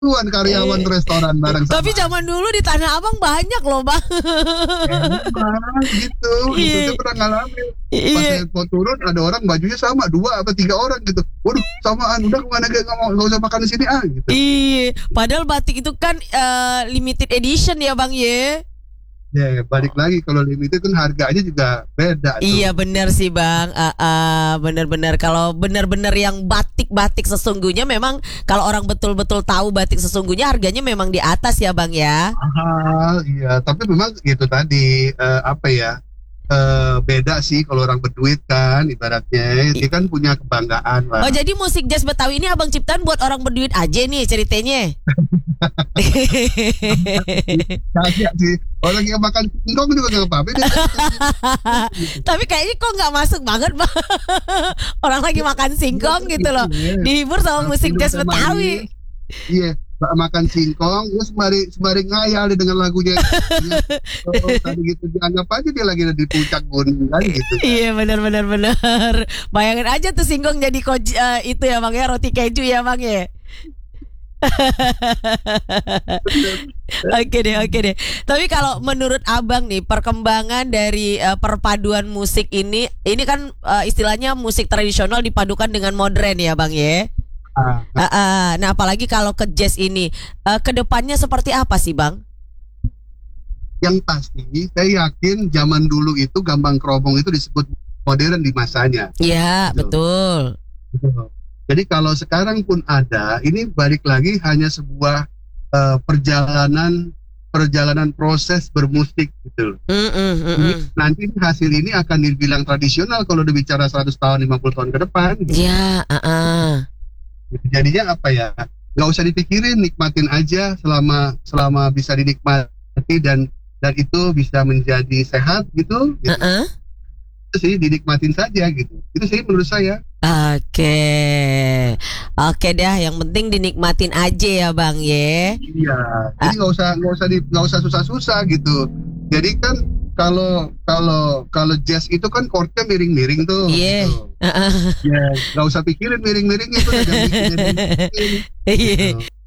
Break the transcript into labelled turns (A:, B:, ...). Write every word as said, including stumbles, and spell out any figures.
A: Ribuan karyawan restoran bareng sama.
B: Tapi zaman dulu di Tanah Abang banyak loh bang.
A: Emang gitu, gitu. Saya pernah ngalamin. Pas
B: Iya.
A: saya mau turun ada orang bajunya sama dua atau tiga orang gitu. Waduh samaan, udah kemana gak, gak, mau, gak usah makan di sini ah gitu.
B: Iya, padahal batik itu kan eh, limited edition ya bang ye.
A: Ya balik lagi kalau limited kan harganya juga beda tuh.
B: Iya benar sih bang, uh, uh, benar-benar kalau benar-benar yang batik-batik sesungguhnya memang kalau orang betul-betul tahu batik sesungguhnya harganya memang di atas ya bang ya.
A: Ah, iya, tapi memang itu tadi eh, apa ya? eh, beda sih kalau orang berduit kan ibaratnya dia kan punya kebanggaan lah.
B: Oh jadi musik jazz Betawi ini abang ciptaan buat orang berduit aja nih ceritanya.
A: Kagak sih. Orang yang makan singkong juga gak apa-apa dia.
B: Tapi kayaknya kok nggak masuk banget bang. Orang lagi makan singkong gitu loh, dihibur sama musik jazz Betawi.
A: Iya, makan singkong, terus sembari sembari ngayal dia dengan lagunya. Oh, tadi gitu dianggap aja dia lagi ada di puncak gunung kan gitu.
B: Iya benar-benar benar. Bayangin aja tuh singkong jadi koji, uh, itu ya bang ya, roti keju ya bang ya. Oke deh, oke deh. Tapi kalau menurut abang nih perkembangan dari uh, perpaduan musik ini, ini kan uh, istilahnya musik tradisional dipadukan dengan modern ya bang ya.
A: Ah,
B: Uh, uh, nah apalagi kalau ke jazz ini, uh, kedepannya seperti apa sih bang?
A: yang pasti saya yakin zaman dulu itu gambang kromong itu disebut modern di masanya.
B: Iya betul.
A: Gitu. Jadi kalau sekarang pun ada, ini balik lagi hanya sebuah uh, perjalanan perjalanan proses bermusik gitu.
B: Mm, mm, mm,
A: Ini,
B: mm.
A: nanti hasil ini akan dibilang tradisional kalau dibicara seratus tahun, lima puluh tahun ke depan. Gitu.
B: Ya, uh, uh.
A: Jadinya apa ya? Gak usah dipikirin, nikmatin aja selama selama bisa dinikmati dan dan itu bisa menjadi sehat gitu. gitu.
B: Uh, uh.
A: Itu sih dinikmatin saja gitu. Itu sih menurut saya.
B: Oke, oke dah. Yang penting dinikmatin aja ya bang ya.
A: Iya, jadi nggak usah nggak usah di nggak usah susah-susah gitu. Jadi kan kalau kalau kalau jazz itu kan chordnya miring-miring tuh.
B: Iya.
A: Gitu.
B: Uh, uh.
A: Ya, nggak usah pikirin miring-miring itu. Jangan bikin-
B: Iya.
A: gitu.